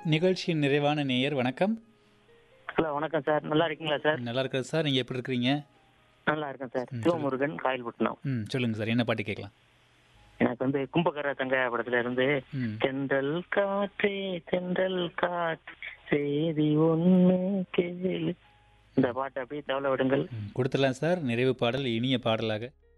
நிகழ்ச்சியின் நிறைவான நேயர் வணக்கம். ஹலோ வணக்கம் சார். நல்லா இருக்கீங்களா சார்? நல்லா இருக்கிறது சார். நீங்கள் எப்படி இருக்கிறீங்க? நல்லா இருக்கேன் சார். சொல்லுங்க. சிவமுருகன் காயல்பட்டினம். சொல்லுங்கள் சார். என்ன பாட்டு கேட்கலாம்? எனக்கு கும்பகர தங்க படத்துல இருந்து ம் தென்றல் காற்றே தென்றல் காற்று செய்தி ஒண்ணு கேளு, இந்த பாட்டை அப்படியே தவள விடுங்கள். கொடுத்துடலாம் சார். நிறைவு பாடல் இனிய பாடலாக.